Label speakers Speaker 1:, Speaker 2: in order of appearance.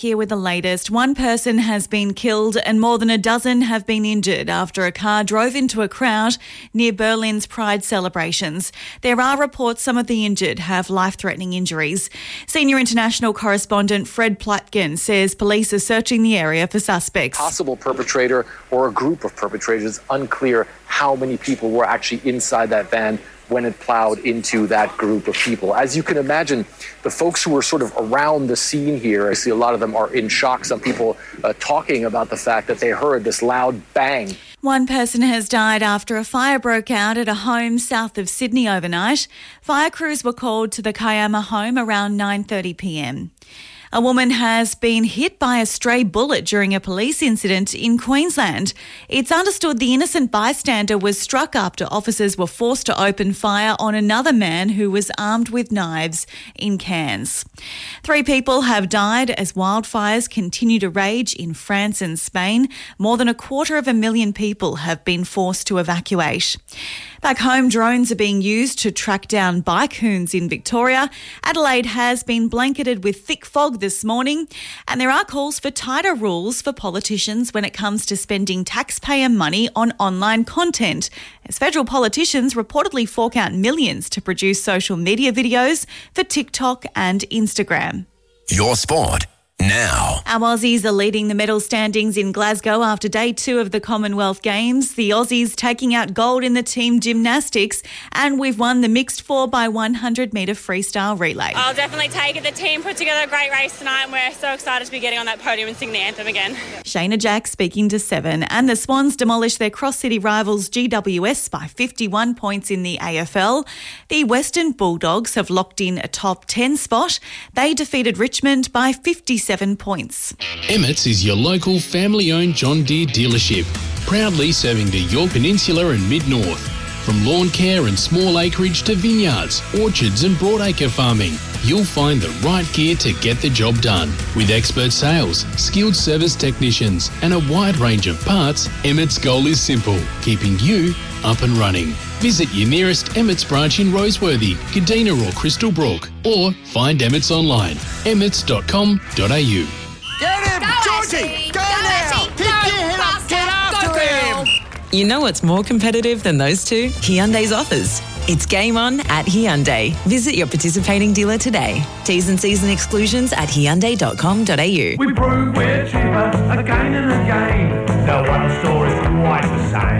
Speaker 1: Here with the latest, one person has been killed and more than a dozen have been injured after a car drove into a crowd near Berlin's Pride celebrations. There are reports some of the injured have life-threatening injuries. Senior international correspondent Fred Platkin says police are searching the area for suspects.
Speaker 2: Possible perpetrator or a group of perpetrators, unclear how many people were actually inside that van when it plowed into that group of people. As you can imagine, the folks who were sort of around the scene here, I see a lot of them are in shock. Some people talking about the fact that they heard this loud bang.
Speaker 1: One person has died after a fire broke out at a home south of Sydney overnight. Fire crews were called to the Kiama home around 9:30 p.m. A woman has been hit by a stray bullet during a police incident in Queensland. It's understood the innocent bystander was struck after officers were forced to open fire on another man who was armed with knives in Cairns. 3 people have died as wildfires continue to rage in France and Spain. More than 250,000 people have been forced to evacuate. Back home, drones are being used to track down bike hoons in Victoria. Adelaide has been blanketed with thick fog this morning, and there are calls for tighter rules for politicians when it comes to spending taxpayer money on online content, as federal politicians reportedly fork out millions to produce social media videos for TikTok and Instagram.
Speaker 3: Your sport now.
Speaker 1: Our Aussies are leading the medal standings in Glasgow after day 2 of the Commonwealth Games. The Aussies taking out gold in the team gymnastics, and we've won the mixed 4x100 metre freestyle relay.
Speaker 4: I'll definitely take it. The team put together a great race tonight and we're so excited to be getting on that podium and sing the anthem again.
Speaker 1: Shayna Jack speaking to 7, and the Swans demolished their cross-city rivals GWS by 51 points in the AFL. The Western Bulldogs have locked in a top 10 spot. They defeated Richmond by 57 points.
Speaker 5: Emmett's is your local family-owned John Deere dealership, proudly serving the Yorke Peninsula and Mid-North. From lawn care and small acreage to vineyards, orchards and broadacre farming, you'll find the right gear to get the job done. With expert sales, skilled service technicians and a wide range of parts, Emmett's goal is simple, keeping you up and running. Visit your nearest Emmett's branch in Roseworthy, Kadina or Crystal Brook, or find Emmett's online, emmets.com.au.
Speaker 6: Get him! Georgie! Go now! Pick your head up! Get after him!
Speaker 7: You know what's more competitive than those two? Hyundai's offers. It's game on at Hyundai. Visit your participating dealer today. T's and C's and exclusions at hyundai.com.au.
Speaker 8: We prove we're cheaper again and again. No one store is quite the same.